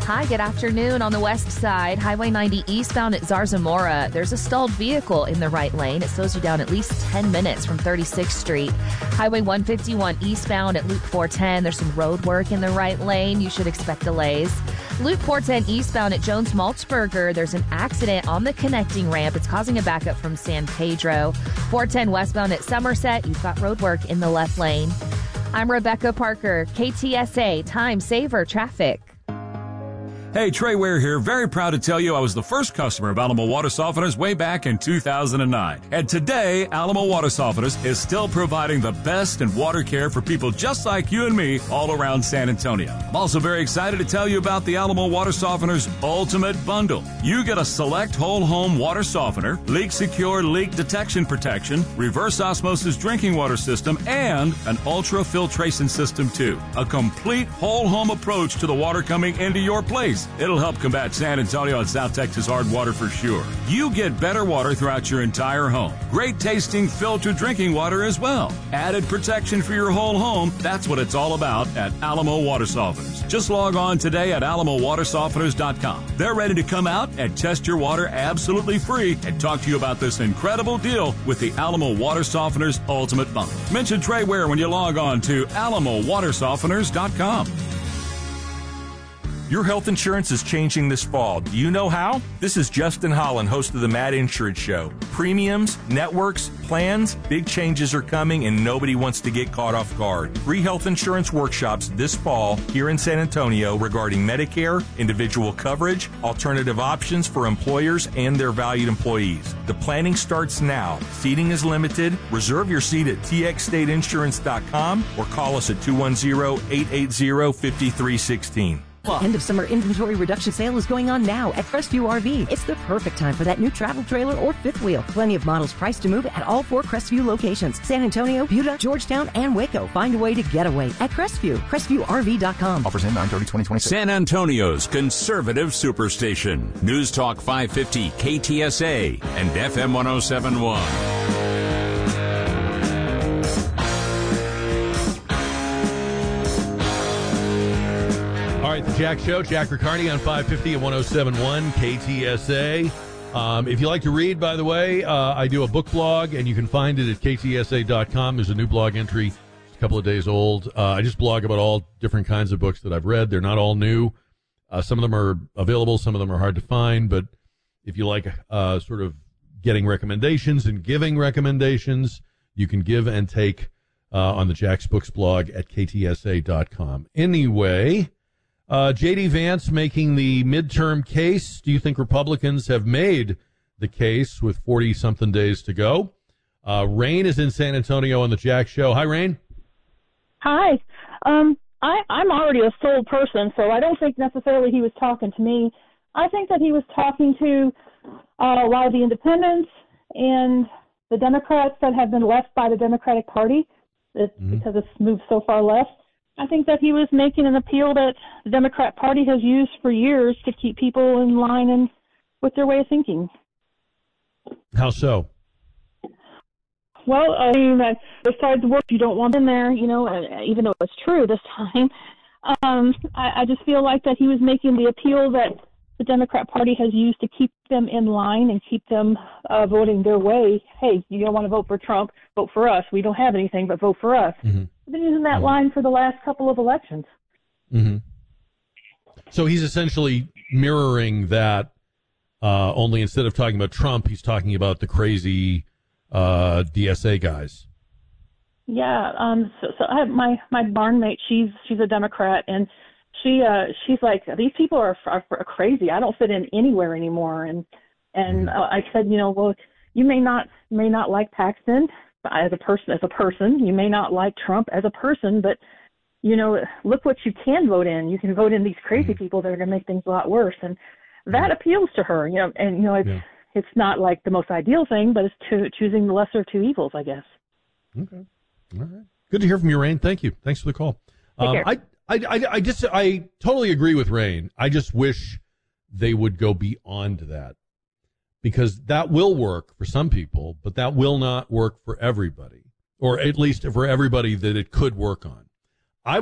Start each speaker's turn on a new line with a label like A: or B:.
A: Hi, good afternoon. On the west side, Highway 90 eastbound at Zarzamora, there's a stalled vehicle in the right lane. It slows you down at least 10 minutes from 36th Street. Highway 151 eastbound at Loop 410, there's some road work in the right lane. You should expect delays. Loop 410 eastbound at Jones Maltzberger, there's an accident on the connecting ramp. It's causing a backup from San Pedro. 410 westbound at Somerset, you've got road work in the left lane. I'm Rebecca Parker, KTSA Time Saver Traffic.
B: Hey, Trey Ware here. Very proud to tell you I was the first customer of Alamo Water Softeners way back in 2009. And today, Alamo Water Softeners is still providing the best in water care for people just like you and me all around San Antonio. I'm also very excited to tell you about the Alamo Water Softeners Ultimate Bundle. You get a select whole home water softener, leak secure leak detection protection, reverse osmosis drinking water system, and an ultra filtration system too. A complete whole home approach to the water coming into your place. It'll help combat San Antonio and South Texas hard water for sure. You get better water throughout your entire home. Great tasting filtered drinking water as well. Added protection for your whole home. That's what it's all about at Alamo Water Softeners. Just log on today at alamowatersofteners.com. They're ready to come out and test your water absolutely free and talk to you about this incredible deal with the Alamo Water Softeners Ultimate Bundle. Mention Trey Ware when you log on to alamowatersofteners.com.
C: Your health insurance is changing this fall. Do you know how? This is Justin Holland, host of the Mad Insurance Show. Premiums, networks, plans, big changes are coming and nobody wants to get caught off guard. Free health insurance workshops this fall here in San Antonio regarding Medicare, individual coverage, alternative options for employers and their valued employees. The planning starts now. Seating is limited. Reserve your seat at txstateinsurance.com or call us at 210-880-5316.
D: End of summer inventory reduction sale is going on now at Crestview RV. It's the perfect time for that new travel trailer or fifth wheel. Plenty of models priced to move at all 4 Crestview locations: San Antonio, Buda, Georgetown, and Waco. Find a way to get away at Crestview. CrestviewRV.com.
E: Offers in 9/30/2026.
F: San Antonio's conservative superstation. News Talk 550 KTSA and FM 1071.
G: All right, the Jack Show, Jack Riccardi on 550 and 1071 KTSA. If you like to read, by the way, I do a book blog, and you can find it at ktsa.com. There's a new blog entry, a couple of days old. I just blog about all different kinds of books that I've read. They're not all new. Some of them are available. Some of them are hard to find. But if you like sort of getting recommendations and giving recommendations, you can give and take on the Jack's Books blog at ktsa.com. Anyway... J.D. Vance making the midterm case. Do you think Republicans have made the case with 40-something days to go? Rain is in San Antonio on the Jack Show. Hi, Rain.
H: Hi. I'm already a sold person, so I don't think necessarily he was talking to me. I think that he was talking to a lot of the independents and the Democrats that have been left by the Democratic Party because it's moved so far left. I think that he was making an appeal that the Democrat Party has used for years to keep people in line and with their way of thinking.
G: How so?
H: Well, I mean, besides the work you don't want in there, you know, even though it's true this time, I just feel like that he was making the appeal that the Democrat Party has used to keep them in line and keep them voting their way. Hey, you don't want to vote for Trump, vote for us. We don't have anything, but vote for us.
G: Mm-hmm.
H: I've been using that line for the last couple of elections.
G: Mm-hmm. So he's essentially mirroring that, only instead of talking about Trump, he's talking about the crazy DSA guys.
H: Yeah. So I have my barnmate. She's a Democrat, and she's like, these people are crazy. I don't fit in anywhere anymore. And I said, you know, well, you may not like Paxton as a person. You may not like Trump as a person, but you know, look what you can vote in. You can vote in these crazy people that are going to make things a lot worse, and that appeals to her. You know, and you know, it's not like the most ideal thing, but it's choosing the lesser of two evils, I guess.
G: Okay, all right. Good to hear from you, Rain. Thank you. Thanks for the call. I totally agree with Rain. I just wish they would go beyond that, because that will work for some people, but that will not work for everybody, or at least for everybody that it could work on.